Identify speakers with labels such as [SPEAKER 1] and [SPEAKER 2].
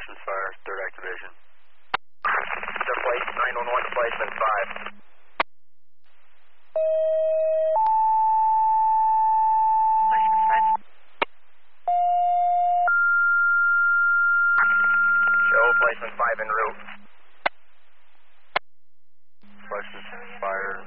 [SPEAKER 1] Replacement fire, third activation.
[SPEAKER 2] Place 911 to placement 5.
[SPEAKER 3] Placement 5.
[SPEAKER 2] Show placement 5 en route.
[SPEAKER 1] Replacement fire,